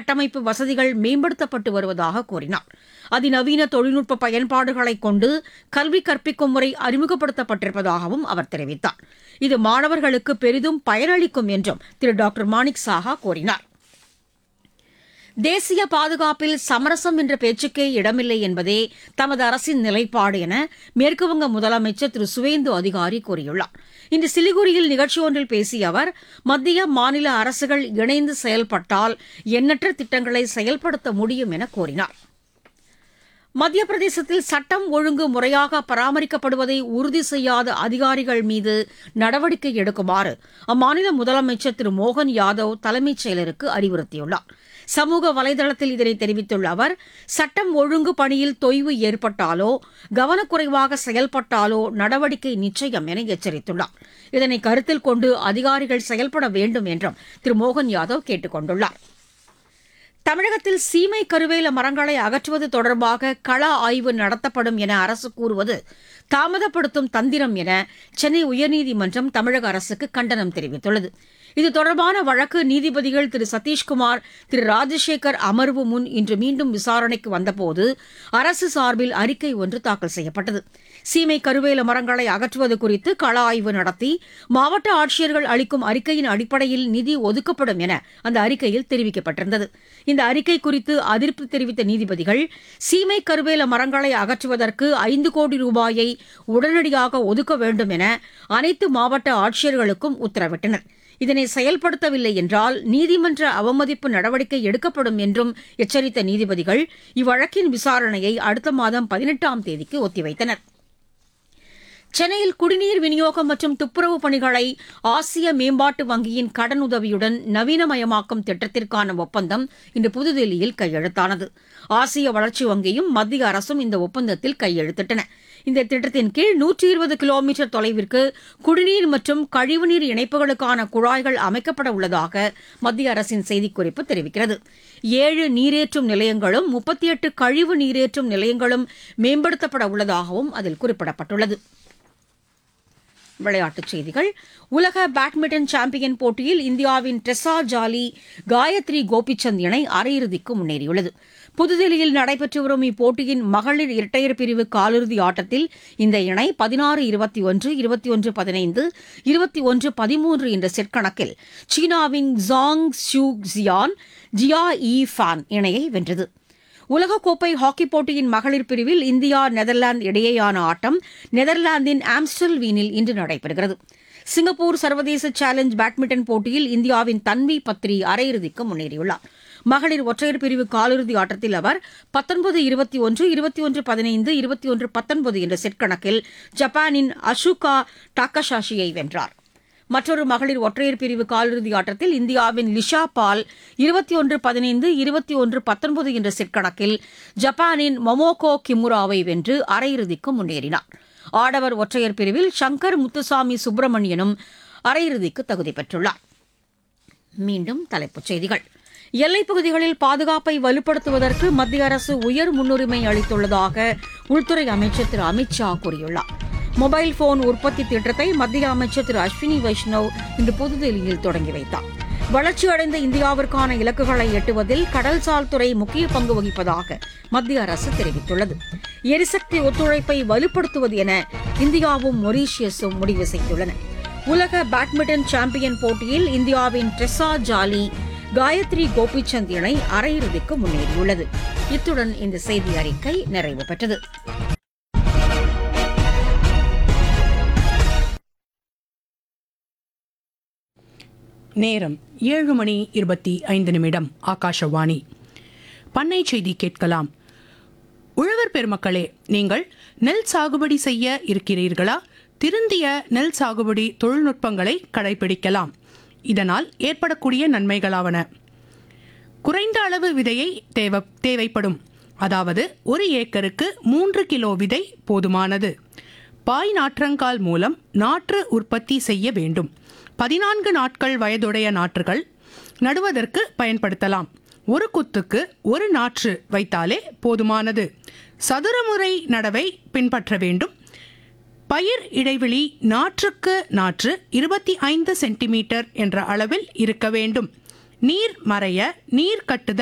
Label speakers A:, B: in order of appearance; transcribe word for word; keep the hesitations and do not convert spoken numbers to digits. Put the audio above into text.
A: உள்கட்டமைப்பு வசதிகள் மேம்படுத்தப்பட்டு வருவதாக கூறினார். அதிநவீன தொழில்நுட்ப பயன்பாடுகளைக் கொண்டு கல்வி கற்பிக்கும் முறை அறிமுகப்படுத்தப்பட்டிருப்பதாகவும் அவர் தெரிவித்தார். இது மாணவர்களுக்கு பெரிதும் பயனளிக்கும் என்றும் திரு டாக்டர் மாணிக் சாஹா கூறினார். தேசிய பாதுகாப்பில் சமரசம் என்ற பேச்சுக்கே இடமில்லை என்பதே தமது அரசின் நிலைப்பாடு என மேற்குவங்க முதலமைச்சர் திரு சுவேந்து அதிகாரி கூறியுள்ளார். இன்று சிலிகுரியில் நிகழ்ச்சி ஒன்றில் பேசிய அவர், மத்திய மாநில அரசுகள் இணைந்து செயல்பட்டால் எண்ணற்ற திட்டங்களை செயல்படுத்த முடியும் என கூறினார். மத்திய பிரதேசத்தில் சட்டம் ஒழுங்கு முறையாக பராமரிக்கப்படுவதை உறுதி செய்யாத அதிகாரிகள் மீது நடவடிக்கை எடுக்குமாறு அம்மாநில முதலமைச்சர் திரு மோகன் யாதவ் தலைமைச் செயலருக்கு அறிவுறுத்தியுள்ளார். சமூக வலைதளத்தில் இதனை தெரிவித்துள்ள அவர், சட்டம் ஒழுங்கு பணியில் தொய்வு ஏற்பட்டாலோ கவனக்குறைவாக செயல்பட்டாலோ நடவடிக்கை நிச்சயம் என எச்சரித்துள்ளார். இதனை கருத்தில் கொண்டு அதிகாரிகள் செயல்பட வேண்டும் என்றும் திரு மோகன் யாதவ் கேட்டுக் கொண்டுள்ளார். தமிழகத்தில் சீமை கருவேல மரங்களை அகற்றுவது தொடர்பாக கள ஆய்வு நடத்தப்படும் என அரசு கூறுவது தாமதப்படுத்தும் தந்திரம் என சென்னை உயர்நீதிமன்றம் தமிழக அரசுக்கு கண்டனம் தெரிவித்துள்ளது. இது தொடர்பான வழக்கு நீதிபதிகள் திரு சதீஷ்குமார், திரு ராஜசேகர் அமர்வு முன் இன்று மீண்டும் விசாரணைக்கு வந்தபோது அரசு சார்பில் அறிக்கை ஒன்று தாக்கல் செய்யப்பட்டது. சீமை கருவேல மரங்களை அகற்றுவது குறித்து கள ஆய்வு நடத்தி மாவட்ட ஆட்சியர்கள் அளிக்கும் அறிக்கையின் அடிப்படையில் நிதி ஒதுக்கப்படும் என அந்த அறிக்கையில் தெரிவிக்கப்பட்டிருந்தது. இந்த அறிக்கை குறித்து அதிருப்தி தெரிவித்த நீதிபதிகள், சீமை கருவேல மரங்களை அகற்றுவதற்கு ஐந்து கோடி ரூபாயை உடனடியாக ஒதுக்க வேண்டும் என அனைத்து மாவட்ட ஆட்சியர்களுக்கும் உத்தரவிட்டனர். இதனை செயல்படுத்தவில்லை என்றால் நீதிமன்ற அவமதிப்பு நடவடிக்கை எடுக்கப்படும் என்றும் எச்சரித்த நீதிபதிகள் இவ்வழக்கின் விசாரணையை அடுத்த மாதம் பதினெட்டாம் தேதிக்கு ஒத்திவைத்தனர். சென்னையில் குடிநீர் விநியோகம் மற்றும் துப்புரவு பணிகளை ஆசிய மேம்பாட்டு வங்கியின் கடனுதவியுடன் நவீனமயமாக்கும் திட்டத்திற்கான ஒப்பந்தம் இன்று புதுதில்லியில் கையெழுத்தானது. ஆசிய வளர்ச்சி வங்கியும் மத்திய அரசும் இந்த ஒப்பந்தத்தில் கையெழுத்திட்டன. இந்த திட்டத்தின் கீழ் நூற்றி இருபது கிலோமீட்டர் தொலைவிற்கு குடிநீர் மற்றும் கழிவுநீர் இணைப்புகளுக்கான குழாய்கள் அமைக்கப்பட உள்ளதாக மத்திய அரசின் செய்திக்குறிப்பு தெரிவிக்கிறது. ஏழு நீரேற்றும் நிலையங்களும் முப்பத்தி எட்டு கழிவு நீரேற்றும் நிலையங்களும் மேம்படுத்தப்பட உள்ளதாகவும் அதில் குறிப்பிடப்பட்டுள்ளது. விளையாட்டுச் செய்திகள். உலக பேட்மிண்டன் சாம்பியன் போட்டியில் இந்தியாவின் ட்ரெஸா ஜாலி, காயத்ரி கோபிச்சந்த் இணை அரையிறுதிக்கு முன்னேறியுள்ளது. புதுதில்லியில் நடைபெற்று வரும் இப்போட்டியின் மகளிர் இரட்டையர் பிரிவு காலிறுதி ஆட்டத்தில் இந்த இணை பதினாறு இருபத்தி ஒன்று, இருபத்தி ஒன்று பதினைந்து, இருபத்தி ஒன்று பதிமூன்று என்ற செட் கணக்கில் சீனாவின் ஜாங் ஷூ ஜியான், ஜியா ஈ ஃபான் இணையை வென்றது. உலகக்கோப்பை ஹாக்கிப் போட்டியின் மகளிர் பிரிவில் இந்தியா நெதர்லாந்து இடையேயான ஆட்டம் நெதர்லாந்தின் ஆம்ஸ்டல்வீனில் இன்று நடைபெறுகிறது. சிங்கப்பூர் சர்வதேச சேலஞ்ச் பேட்மிண்டன் போட்டியில் இந்தியாவின் தன்வி பத்ரி அரையிறுதிக்கு முன்னேறியுள்ளார். மகளிர் ஒற்றையர் பிரிவு காலிறுதி ஆட்டத்தில் அவர் பத்தொன்பது இருபத்தி ஒன்று, இருபத்தி ஒன்று பதினைந்து, இருபத்தி ஒன்று பத்தொன்பது என்ற செட் கணக்கில் ஜப்பானின் அஷுகா டாக்கஷாஷியை வென்றார். மற்றொரு மகளிர் ஒற்றையர் பிரிவு காலிறுதி ஆட்டத்தில் இந்தியாவின் லிஷா பால் இருபத்தி ஒன்று பதினைந்து, இருபத்தி ஒன்று பத்தொன்பது என்ற செட் கணக்கில் ஜப்பானின் மொமோகோ கிமுராவை வென்று அரையிறுதிக்கு முன்னேறினார். ஆடவர் ஒற்றையர் பிரிவில் சங்கர் முத்துசாமி சுப்பிரமணியனும் அரையிறுதிக்கு தகுதி பெற்றுள்ளார். மீண்டும் தலைப்புச் செய்திகள். எல்லைப் பகுதிகளில் பாதுகாப்பை வலுப்படுத்துவதற்கு மத்திய அரசு உயர் முன்னுரிமை அளித்துள்ளதாக உள்துறை அமைச்சர் திரு அமித் ஷா கூறியுள்ளார். மொபைல் போன் உற்பத்தி திட்டத்தை மத்திய அமைச்சர் திரு அஸ்வினி வைஷ்ணவ் இன்று புதுதில்லியில் தொடங்கி வைத்தார். வளர்ச்சியடைந்த இந்தியாவிற்கான இலக்குகளை எட்டுவதில் கடல்சார் துறை முக்கிய பங்கு வகிப்பதாக மத்திய அரசு தெரிவித்துள்ளது. எரிசக்தி ஒத்துழைப்பை வலுப்படுத்துவது என இந்தியாவும் மொரீஷியஸும் முடிவு செய்துள்ளன. உலக பேட்மிண்டன் சாம்பியன் போட்டியில் இந்தியாவின் ட்ரெஸா ஜாலி, காயத்ரி கோபிச்சந்த் இணை அரையிறுதிக்கு முன்னேறியுள்ளது. இத்துடன் இந்த செய்தி அறிக்கை நிறைவு பெற்றது.
B: நேரம் ஏழு மணி இருபத்தி ஐந்து நிமிடம். ஆகாஷவாணி பண்ணை செய்தி கேட்கலாம். உழவர் பெருமக்களே, நீங்கள் நெல் சாகுபடி செய்ய இருக்கிறீர்களா? திருந்திய நெல் சாகுபடி தொழில்நுட்பங்களை கடைபிடிக்கலாம். இதனால் ஏற்படக்கூடிய நன்மைகளாவன: குறைந்த அளவு விதையை தேவை தேவைப்படும் அதாவது ஒரு ஏக்கருக்கு மூன்று கிலோ விதை போதுமானது. பாய் நாற்றங்கால் மூலம் நாற்று உற்பத்தி செய்ய வேண்டும். பதினான்கு நாட்கள் வயதுடைய நாற்றுகள் நடுவதற்கு பயன்படுத்தலாம். ஒரு குத்துக்கு ஒரு நாற்று வைத்தாலே போதுமானது. சதுரமுறை நடவை பின்பற்ற வேண்டும். பயிர் இடைவெளி நாற்றுக்கு நாற்று இருபத்தி ஐந்து சென்டிமீட்டர் என்ற அளவில் இருக்க வேண்டும். நீர் மறைய நீர் கட்டுதல்